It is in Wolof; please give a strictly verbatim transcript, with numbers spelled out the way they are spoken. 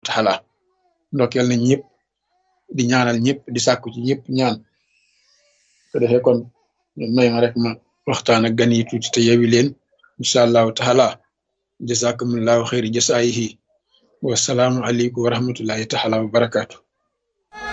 taala ndokkeel nañ ñëpp di ñaanal ñëpp di sàkku ci ñëpp ñaan ko defee kon may ma rek ma waxtaan ak gan yi tuuti te yewi leen incha allahu taala jazakumullahu xayri jasaayihi wasalaamu aleykum wa rahmatullahi taala wa barakaatu